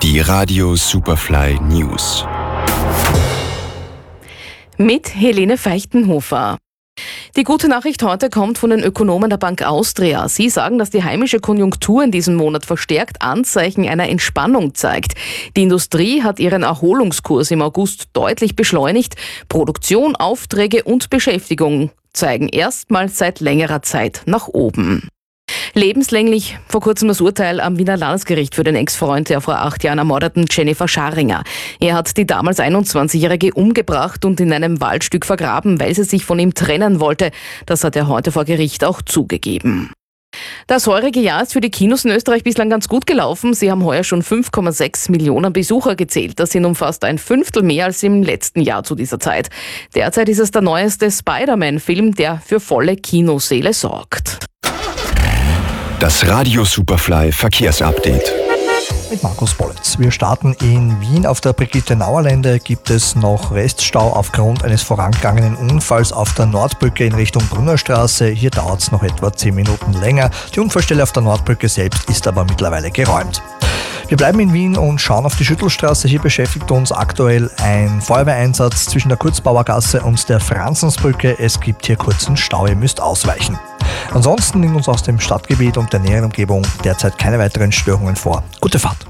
Die Radio Superfly News. Mit Helene Feichtenhofer. Die gute Nachricht heute kommt von den Ökonomen der Bank Austria. Sie sagen, dass die heimische Konjunktur in diesem Monat verstärkt Anzeichen einer Entspannung zeigt. Die Industrie hat ihren Erholungskurs im August deutlich beschleunigt. Produktion, Aufträge und Beschäftigung zeigen erstmals seit längerer Zeit nach oben. Lebenslänglich vor kurzem das Urteil am Wiener Landesgericht für den Ex-Freund der vor 8 Jahren ermordeten Jennifer Scharinger. Er hat die damals 21-Jährige umgebracht und in einem Waldstück vergraben, weil sie sich von ihm trennen wollte. Das hat er heute vor Gericht auch zugegeben. Das heurige Jahr ist für die Kinos in Österreich bislang ganz gut gelaufen. Sie haben heuer schon 5,6 Millionen Besucher gezählt. Das sind um fast ein Fünftel mehr als im letzten Jahr zu dieser Zeit. Derzeit ist es der neueste Spider-Man-Film, der für volle Kinosäle sorgt. Das Radio Superfly Verkehrsupdate. Mit Markus Bollitz. Wir starten in Wien. Auf der Brigitte-Nauer-Lände gibt es noch Reststau aufgrund eines vorangegangenen Unfalls auf der Nordbrücke in Richtung Brunnerstraße. Hier dauert es noch etwa 10 Minuten länger. Die Unfallstelle auf der Nordbrücke selbst ist aber mittlerweile geräumt. Wir bleiben in Wien und schauen auf die Schüttelstraße. Hier beschäftigt uns aktuell ein Feuerwehreinsatz zwischen der Kurzbauergasse und der Franzensbrücke. Es gibt hier kurzen Stau, ihr müsst ausweichen. Ansonsten nimmt uns aus dem Stadtgebiet und der näheren Umgebung derzeit keine weiteren Störungen vor. Gute Fahrt!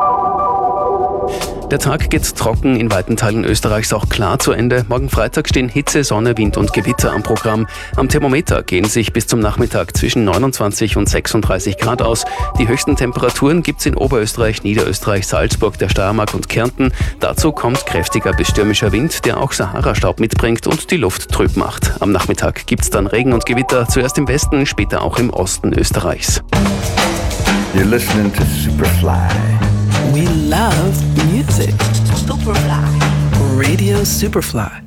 Der Tag geht trocken, in weiten Teilen Österreichs auch klar zu Ende. Morgen Freitag stehen Hitze, Sonne, Wind und Gewitter am Programm. Am Thermometer gehen sich bis zum Nachmittag zwischen 29 und 36 Grad aus. Die höchsten Temperaturen gibt's in Oberösterreich, Niederösterreich, Salzburg, der Steiermark und Kärnten. Dazu kommt kräftiger bis stürmischer Wind, der auch Sahara-Staub mitbringt und die Luft trüb macht. Am Nachmittag gibt's dann Regen und Gewitter, zuerst im Westen, später auch im Osten Österreichs. You're listening to Superfly. We love music. Superfly. Radio Superfly.